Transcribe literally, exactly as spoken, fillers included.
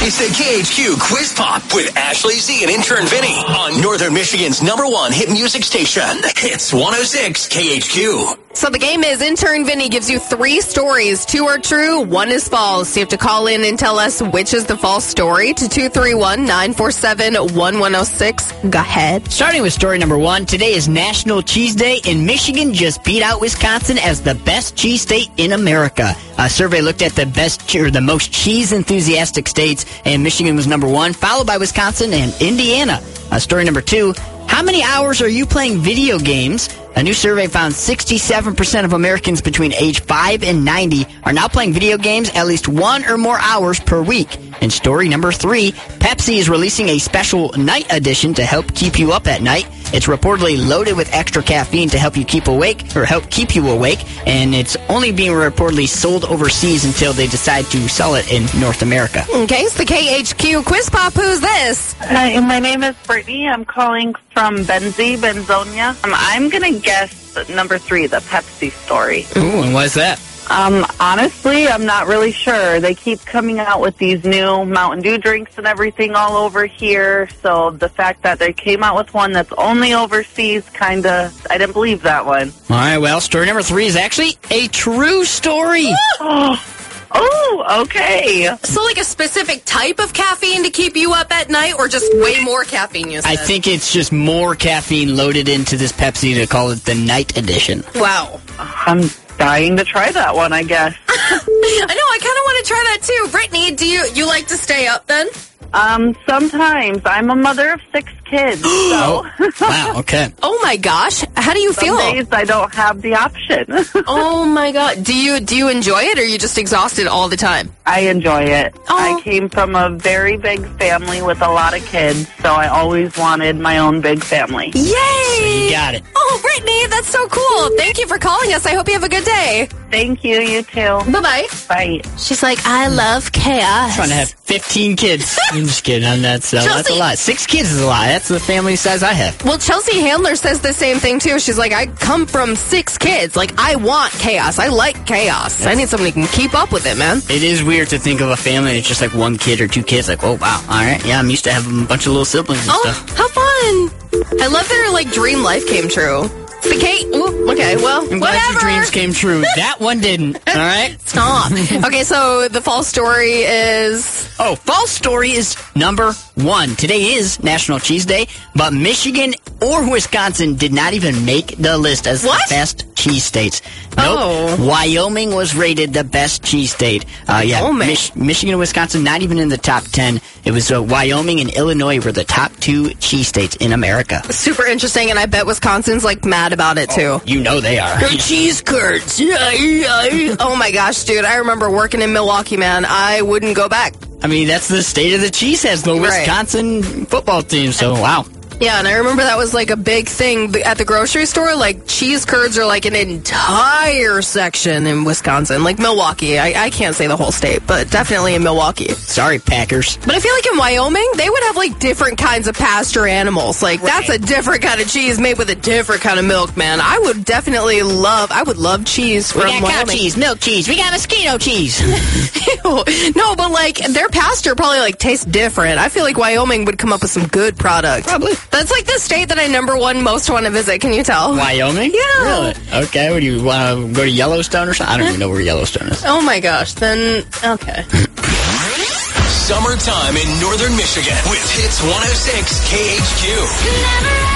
It's the K H Q Quiz Pop with Ashley Z and intern Vinny on Northern Michigan's number one hit music station. Hits one oh six K H Q. So the game is intern Vinny gives you three stories. Two are true, one is false. You have to call in and tell us which is the false story to two three one, nine four seven, one one oh six. Go ahead. Starting with story number one, today is National Cheese Day, and Michigan just beat out Wisconsin as the best cheese state in America. A survey looked at the best or the most cheese enthusiastic states, and Michigan was number one, followed by Wisconsin and Indiana. Uh, story number two, how many hours are you playing video games? A new survey found sixty-seven percent of Americans between age five and ninety are now playing video games at least one or more hours per week. And story number three, Pepsi is releasing a special night edition to help keep you up at night. It's reportedly loaded with extra caffeine to help you keep awake, or help keep you awake, and it's only being reportedly sold overseas until they decide to sell it in North America. Okay, it's the K H Q Quiz Pop. Who's this? Hi, my name is Brittany. I'm calling from Benzie, Benzonia. Um, I'm going to guess number three, the Pepsi story. Ooh, and why's that? Um, honestly, I'm not really sure. They keep coming out with these new Mountain Dew drinks and everything all over here. So the fact that they came out with one that's only overseas, kind of, I didn't believe that one. All right, well, story number three is actually a true story. Oh, oh, okay. So like a specific type of caffeine to keep you up at night, or just way more caffeine, you said? I think it's just more caffeine loaded into this Pepsi to call it the night edition. Wow. I'm dying to try that one, I guess. I know, I kind of want to try that too. Brittany, do you, you like to stay up then? Um, sometimes. I'm a mother of six kids, so... Oh, wow, okay. Oh my gosh, how do you feel? Some days I don't have the option. Oh my god, do you do you enjoy it, or are you just exhausted all the time? I enjoy it. Oh. I came from a very big family with a lot of kids, so I always wanted my own big family. Yay! So you got it. Oh, Brittany, that's so cool. Thank you for calling us. I hope you have a good day. Thank you, you too. Bye-bye. Bye. She's like, I love chaos. Trying to have fifteen kids. I'm just kidding. I'm not, so that's a lot. Six kids is a lot. That's the family size I have. Well, Chelsea Handler says the same thing, too. She's like, I come from six kids. Like, I want chaos. I like chaos. Yes. I need somebody who can keep up with it, man. It is weird to think of a family that's just like one kid or two kids. Like, oh, wow. All right. Yeah, I'm used to having a bunch of little siblings and oh, stuff. How fun. I love their, like, dream life came true. The Kate. Ooh, okay, well, I'm glad whatever. your dreams came true. That one didn't. All right? Stop. Okay, so the false story is... Oh, false story is number one. Today is National Cheese Day, but Michigan or Wisconsin did not even make the list as what? the best cheese states. Nope. Oh. Wyoming was rated the best cheese state. Uh, yeah, oh, man. Mich- Michigan and Wisconsin not even in the top ten. It was uh, Wyoming and Illinois were the top two cheese states in America. Super interesting, and I bet Wisconsin's like mad about it too. Oh, you know they are. They're cheese curds. Oh my gosh, dude! I remember working in Milwaukee, man. I wouldn't go back. I mean, that's the state of the cheese heads, the Wisconsin right. football team. So wow. Yeah, and I remember that was like a big thing at the grocery store. Like, cheese curds are like an entire section in Wisconsin. Like Milwaukee. I, I can't say the whole state, but definitely in Milwaukee. Sorry, Packers. But I feel like in Wyoming, they would have like different kinds of pasture animals. Like, right. That's a different kind of cheese made with a different kind of milk, man. I would definitely love, I would love cheese from Wyoming. We got Wyoming. cow cheese, milk cheese. We got mosquito cheese. No, but like, their pasture probably like tastes different. I feel like Wyoming would come up with some good product. Probably. That's like the state that I number one most want to visit. Can you tell? Wyoming? Yeah. Really? Okay. Would you want to go to Yellowstone or something? I don't even know where Yellowstone is. Oh my gosh. Then, okay. Summertime in Northern Michigan with Hits one oh six K H Q.